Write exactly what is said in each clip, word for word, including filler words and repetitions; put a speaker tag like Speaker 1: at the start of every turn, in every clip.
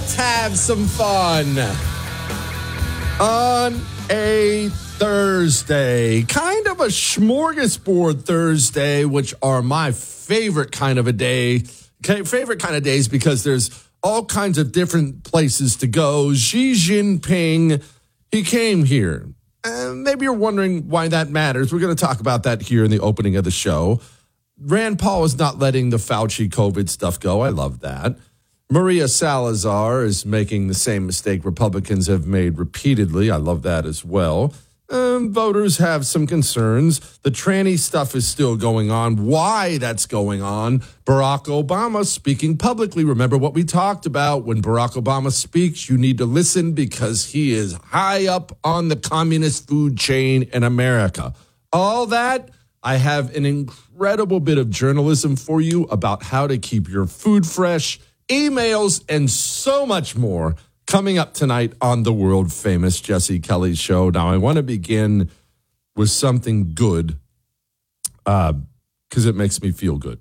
Speaker 1: Let's have some fun on a Thursday. Kind of a smorgasbord Thursday, which are my favorite kind of a day. Favorite kind of days because there's all kinds of different places to go. Xi Jinping, he came here. Uh, maybe you're wondering why that matters. We're going to talk about that here in the opening of the show. Rand Paul is not letting the Fauci COVID stuff go. I love that. Maria Salazar is making the same mistake Republicans have made repeatedly. I love that as well. Um, voters have some concerns. The tranny stuff is still going on. Why that's going on? Barack Obama speaking publicly. Remember what we talked about. When Barack Obama speaks, you need to listen because he is high up on the communist food chain in America. All that, I have an incredible bit of journalism for you about how to keep your food fresh, emails, and so much more coming up tonight on the world famous Jesse Kelly Show. Now, I want to begin with something good because uh, it makes me feel good.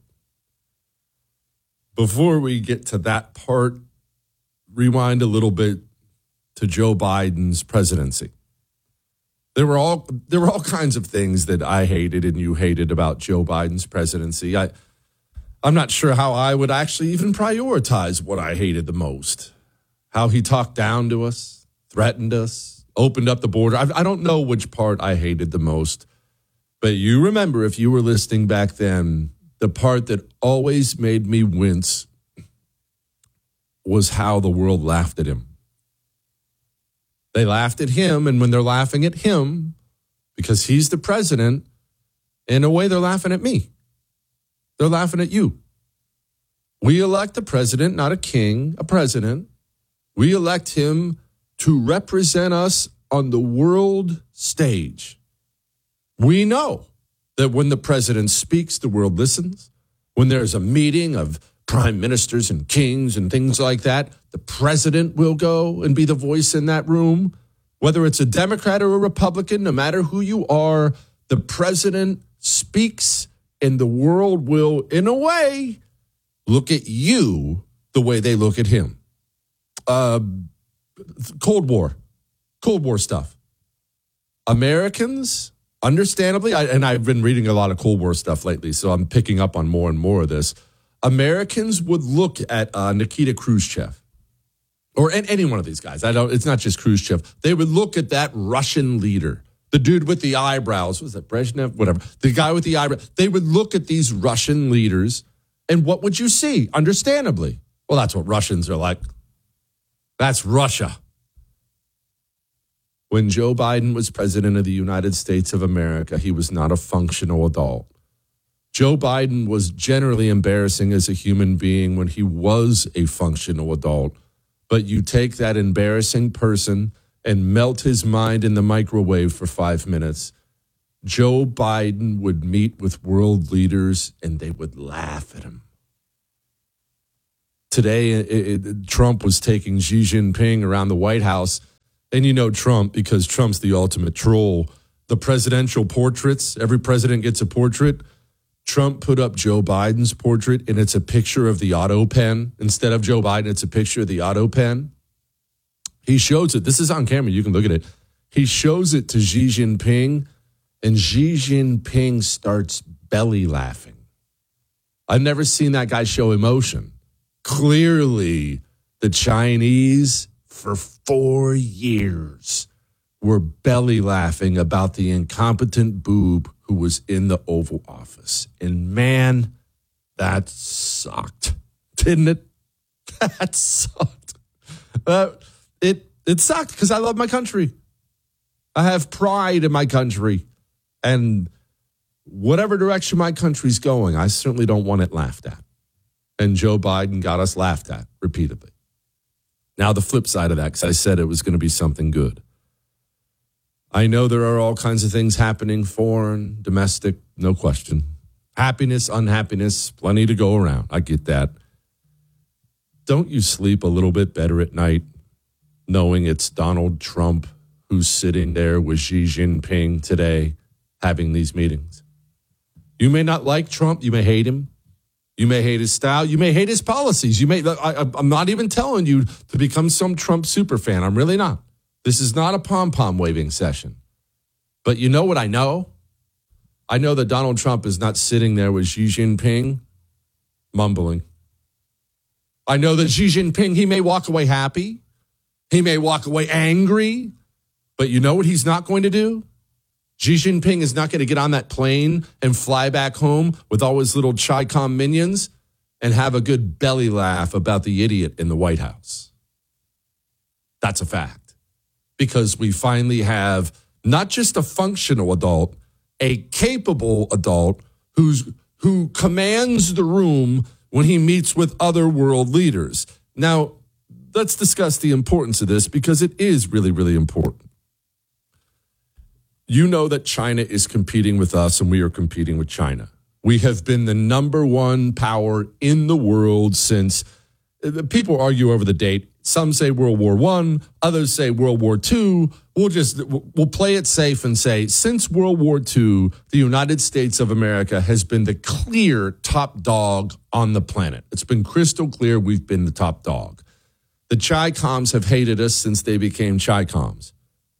Speaker 1: Before we get to that part, rewind a little bit to Joe Biden's presidency. There were all there were all kinds of things that I hated and you hated about Joe Biden's presidency. I I'm not sure how I would actually even prioritize what I hated the most. How he talked down to us, threatened us, opened up the border. I, I don't know which part I hated the most. But you remember, if you were listening back then, the part that always made me wince was how the world laughed at him. They laughed at him, and when they're laughing at him, because he's the president, in a way they're laughing at me. They're laughing at you. We elect a president, not a king, a president. We elect him to represent us on the world stage. We know that when the president speaks, the world listens. When there's a meeting of prime ministers and kings and things like that, the president will go and be the voice in that room. Whether it's a Democrat or a Republican, no matter who you are, the president speaks and the world will, in a way, look at you the way they look at him. Uh, Cold War, Cold War stuff. Americans, understandably, I, and I've been reading a lot of Cold War stuff lately, so I'm picking up on more and more of this. Americans would look at uh, Nikita Khrushchev or any one of these guys. I don't. It's not just Khrushchev. They would look at that Russian leader. The dude with the eyebrows, was that Brezhnev? Whatever. The guy with the eyebrows. They would look at these Russian leaders, and what would you see? Understandably. Well, that's what Russians are like. That's Russia. When Joe Biden was president of the United States of America, he was not a functional adult. Joe Biden was generally embarrassing as a human being when he was a functional adult. But you take that embarrassing person and melt his mind in the microwave for five minutes, Joe Biden would meet with world leaders and they would laugh at him. Today, it, it, Trump was taking Xi Jinping around the White House. And you know Trump, because Trump's the ultimate troll. The presidential portraits, every president gets a portrait. Trump put up Joe Biden's portrait, and it's a picture of the auto pen. Instead of Joe Biden, it's a picture of the auto pen. He shows it. This is on camera. You can look at it. He shows it to Xi Jinping, and Xi Jinping starts belly laughing. I've never seen that guy show emotion. Clearly, the Chinese, for four years, were belly laughing about the incompetent boob who was in the Oval Office. And man, that sucked, didn't it? That sucked. Uh, it it sucked because I love my country. I have pride in my country. And whatever direction my country's going, I certainly don't want it laughed at. And Joe Biden got us laughed at repeatedly. Now, the flip side of that, because I said it was going to be something good. I know there are all kinds of things happening, foreign, domestic, no question. Happiness, unhappiness, plenty to go around. I get that. Don't you sleep a little bit better at night knowing it's Donald Trump who's sitting there with Xi Jinping today having these meetings? You may not like Trump. You may hate him. You may hate his style. You may hate his policies. You may. I, I'm not even telling you to become some Trump superfan. I'm really not. This is not a pom-pom waving session. But you know what I know? I know that Donald Trump is not sitting there with Xi Jinping mumbling. I know that Xi Jinping, he may walk away happy. He may walk away angry. But you know what he's not going to do? Xi Jinping is not going to get on that plane and fly back home with all his little Chi-Com minions and have a good belly laugh about the idiot in the White House. That's a fact. Because we finally have not just a functional adult, a capable adult who's who commands the room when he meets with other world leaders. Now, let's discuss the importance of this because it is really, really important. You know that China is competing with us and we are competing with China. We have been the number one power in the world since, people argue over the date. Some say World War One, others say World War Two. We'll just, we'll play it safe and say, since World War Two, the United States of America has been the clear top dog on the planet. It's been crystal clear we've been the top dog. The Chi-Coms have hated us since they became Chi-Coms.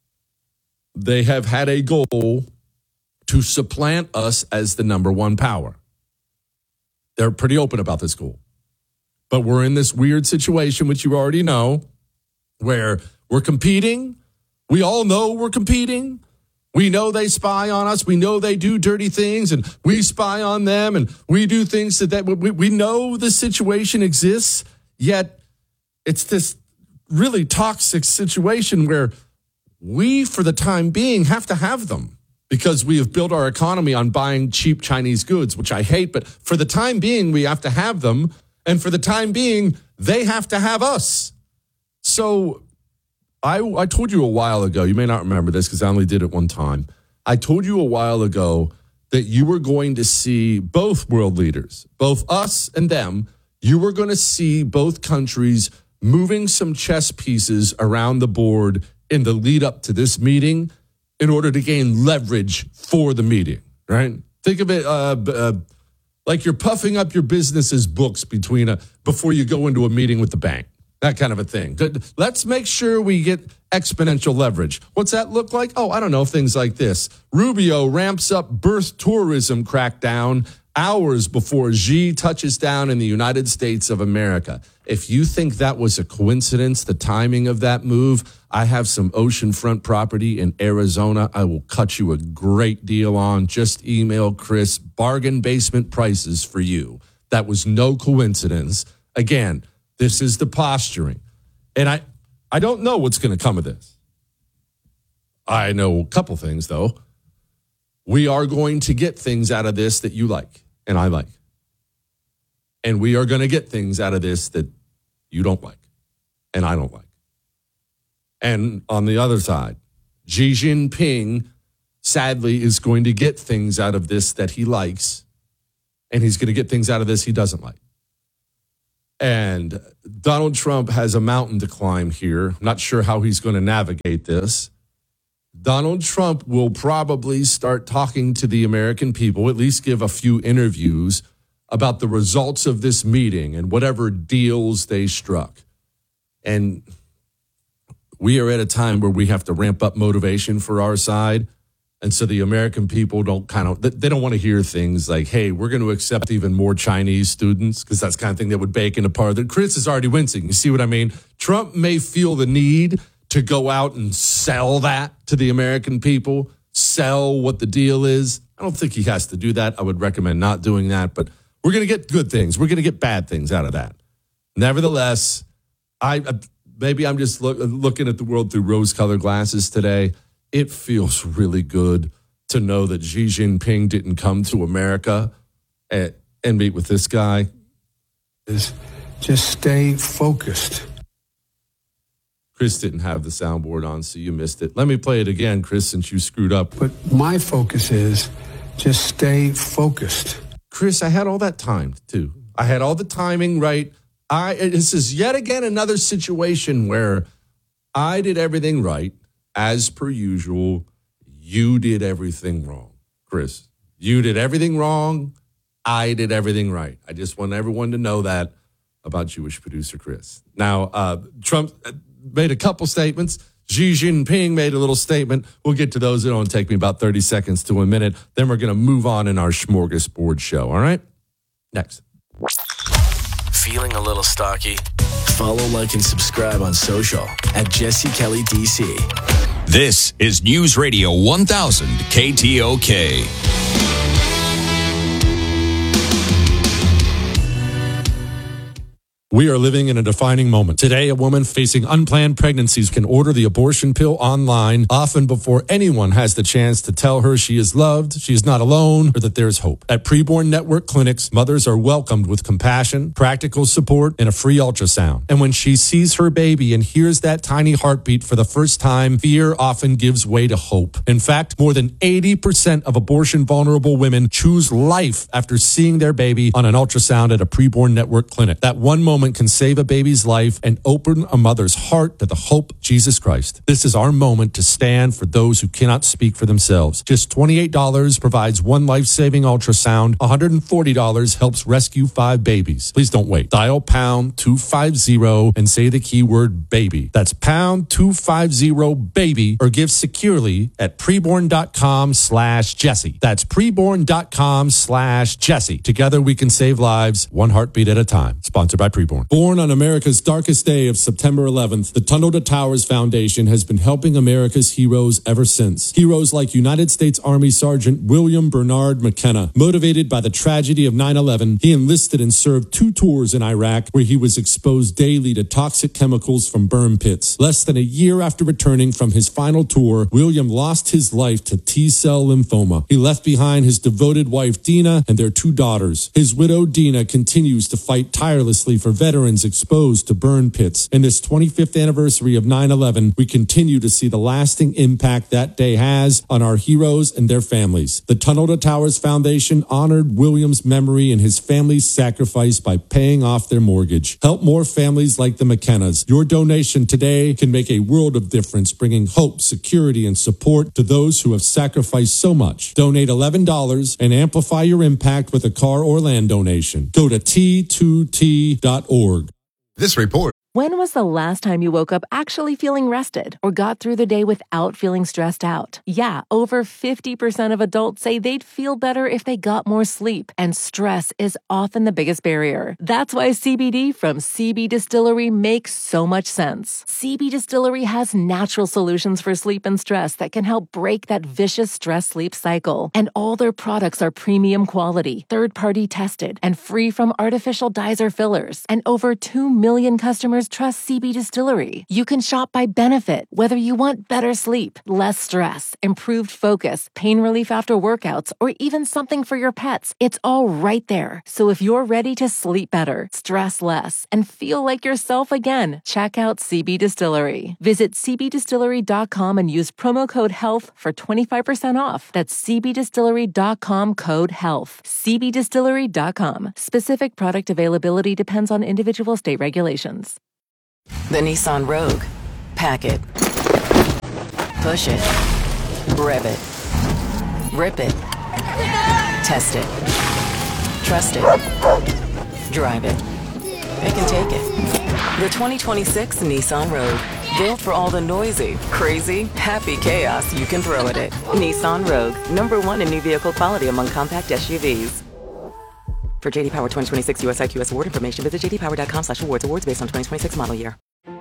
Speaker 1: They have had a goal to supplant us as the number one power. They're pretty open about this goal. But we're in this weird situation, which you already know, where we're competing. We all know we're competing. We know they spy on us. We know they do dirty things, and we spy on them, and we do things that, that we, we know the situation exists, yet it's this really toxic situation where we, for the time being, have to have them because we have built our economy on buying cheap Chinese goods, which I hate. But for the time being, we have to have them. And for the time being, they have to have us. So I, I told you a while ago, you may not remember this because I only did it one time. I told you a while ago that you were going to see both world leaders, both us and them, you were going to see both countries moving some chess pieces around the board in the lead up to this meeting in order to gain leverage for the meeting, right? Think of it uh, uh, like you're puffing up your business's books between a, before you go into a meeting with the bank, that kind of a thing. Let's make sure we get exponential leverage. What's that look like? Oh, I don't know, things like this. Rubio ramps up birth tourism crackdown hours before Xi touches down in the United States of America. If you think that was a coincidence, the timing of that move, I have some oceanfront property in Arizona I will cut you a great deal on. Just email Chris, bargain basement prices for you. That was no coincidence. Again, this is the posturing. And I, I don't know what's going to come of this. I know a couple things, though. We are going to get things out of this that you like and I like. And we are going to get things out of this that you don't like and I don't like. And on the other side, Xi Jinping, sadly, is going to get things out of this that he likes, and he's going to get things out of this he doesn't like. And Donald Trump has a mountain to climb here. I'm not sure how he's going to navigate this. Donald Trump will probably start talking to the American people, at least give a few interviews about the results of this meeting and whatever deals they struck. And we are at a time where we have to ramp up motivation for our side. And so the American people don't kind of, they don't want to hear things like, hey, we're going to accept even more Chinese students, because that's the kind of thing that would bake into part of it. Chris is already wincing. You see what I mean? Trump may feel the need to go out and sell that to the American people, sell what the deal is. I don't think he has to do that. I would recommend not doing that, but we're going to get good things. We're going to get bad things out of that. Nevertheless, I maybe I'm just look, looking at the world through rose-colored glasses today. It feels really good to know that Xi Jinping didn't come to America and, and meet with this guy.
Speaker 2: Is just stay focused.
Speaker 1: Chris didn't have the soundboard on, so you missed it. Let me play it again, Chris, since you screwed up.
Speaker 2: But my focus is just stay focused.
Speaker 1: Chris, I had all that timed, too. I had all the timing right. I This is yet again another situation where I did everything right. As per usual, you did everything wrong. Chris, you did everything wrong. I did everything right. I just want everyone to know that about Jewish producer Chris. Now, uh, Trump made a couple statements. Xi Jinping made a little statement. We'll get to those. It'll only take me about thirty seconds to a minute. Then we're going to move on in our smorgasbord show. All right? Next.
Speaker 3: Feeling a little stocky? Follow, like, and subscribe on social at Jesse Kelly D C.
Speaker 4: This is News Radio one thousand K T O K.
Speaker 1: We are living in a defining moment. Today, a woman facing unplanned pregnancies can order the abortion pill online, often before anyone has the chance to tell her she is loved, she is not alone, or that there is hope. At Preborn Network Clinics, mothers are welcomed with compassion, practical support, and a free ultrasound. And when she sees her baby and hears that tiny heartbeat for the first time, fear often gives way to hope. In fact, more than eighty percent of abortion-vulnerable women choose life after seeing their baby on an ultrasound at a Preborn Network clinic. That one moment can save a baby's life and open a mother's heart to the hope of Jesus Christ. This is our moment to stand for those who cannot speak for themselves. Just twenty-eight dollars provides one life-saving ultrasound. one hundred forty dollars helps rescue five babies. Please don't wait. Dial pound two fifty and say the keyword baby. That's pound two fifty baby, or give securely at preborn.com slash Jesse. That's preborn.com slash Jesse. Together we can save lives, one heartbeat at a time. Sponsored by Preborn. Born on America's darkest day of September eleventh, the Tunnel to Towers Foundation has been helping America's heroes ever since. Heroes like United States Army Sergeant William Bernard McKenna. Motivated by the tragedy of nine eleven, he enlisted and served two tours in Iraq, where he was exposed daily to toxic chemicals from burn pits. Less than a year after returning from his final tour, William lost his life to T-cell lymphoma. He left behind his devoted wife, Dina, and their two daughters. His widow, Dina, continues to fight tirelessly for veterans exposed to burn pits. In this twenty-fifth anniversary of nine eleven, we continue to see the lasting impact that day has on our heroes and their families. The Tunnel to Towers Foundation honored William's memory and his family's sacrifice by paying off their mortgage. Help more families like the McKennas. Your donation today can make a world of difference, bringing hope, security, and support to those who have sacrificed so much. Donate eleven dollars and amplify your impact with a car or land donation. Go to T two T dot org.
Speaker 5: This report.
Speaker 6: When was the last time you woke up actually feeling rested or got through the day without feeling stressed out? Yeah, over fifty percent of adults say they'd feel better if they got more sleep, and stress is often the biggest barrier. That's why C B D from C B Distillery makes so much sense. C B Distillery has natural solutions for sleep and stress that can help break that vicious stress-sleep cycle. And all their products are premium quality, third-party tested, and free from artificial dyes or fillers. And over two million customers trust C B Distillery. You can shop by benefit, whether you want better sleep, less stress, improved focus, pain relief after workouts, or even something for your pets. It's all right there. So if you're ready to sleep better, stress less, and feel like yourself again, check out C B Distillery. Visit c b distillery dot com and use promo code HEALTH for twenty-five percent off. That's c b distillery dot com code HEALTH. c b distillery dot com. Specific product availability depends on individual state regulations.
Speaker 7: The Nissan Rogue. Pack it. Push it. Rev it. Rip it. Test it. Trust it. Drive it. It can take it. The twenty twenty-six Nissan Rogue. Built for all the noisy, crazy, happy chaos you can throw at it. Nissan Rogue. Number one in new vehicle quality among compact S U Vs. For J D Power twenty twenty-six U S I Q S award information, visit j d power dot com slash awards. Awards based on twenty twenty-six model year.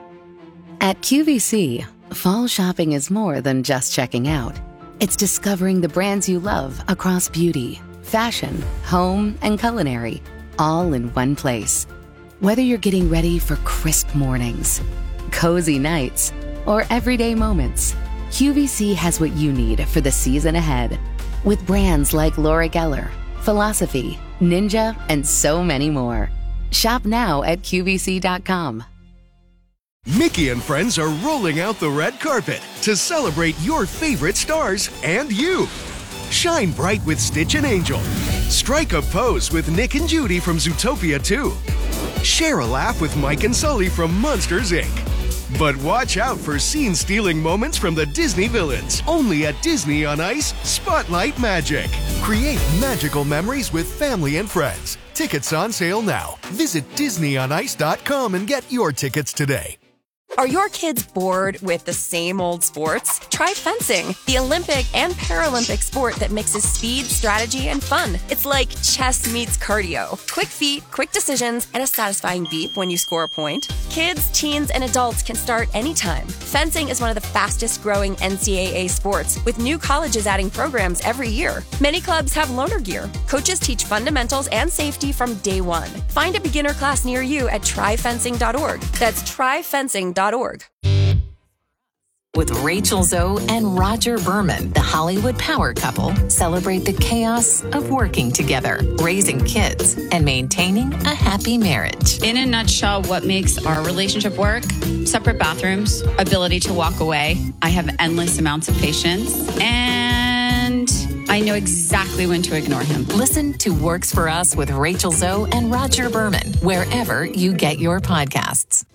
Speaker 8: At Q V C, fall shopping is more than just checking out. It's discovering the brands you love across beauty, fashion, home, and culinary, all in one place. Whether you're getting ready for crisp mornings, cozy nights, or everyday moments, Q V C has what you need for the season ahead. With brands like Laura Geller, Philosophy, Ninja, and so many more. Shop now at Q V C dot com.
Speaker 9: Mickey and friends are rolling out the red carpet to celebrate your favorite stars and you. Shine bright with Stitch and Angel. Strike a pose with Nick and Judy from Zootopia two. Share a laugh with Mike and Sully from Monsters, Incorporated. But watch out for scene-stealing moments from the Disney villains. Only at Disney on Ice, Spotlight Magic. Create magical memories with family and friends. Tickets on sale now. Visit disney on ice dot com and get your tickets today.
Speaker 5: Are your kids bored with the same old sports? Try fencing, the Olympic and Paralympic sport that mixes speed, strategy, and fun. It's like chess meets cardio. Quick feet, quick decisions, and a satisfying beep when you score a point. Kids, teens, and adults can start anytime. Fencing is one of the fastest growing N C double A sports, with new colleges adding programs every year. Many clubs have loaner gear. Coaches teach fundamentals and safety from day one. Find a beginner class near you at try fencing dot org. That's try fencing dot org.
Speaker 7: With Rachel Zoe and Roger Berman, the Hollywood power couple, celebrate the chaos of working together, raising kids, and maintaining a happy marriage.
Speaker 10: In a nutshell, what makes our relationship work? Separate bathrooms, ability to walk away. I have endless amounts of patience, and I know exactly when to ignore him.
Speaker 7: Listen to Works for Us with Rachel Zoe and Roger Berman, wherever you get your podcasts.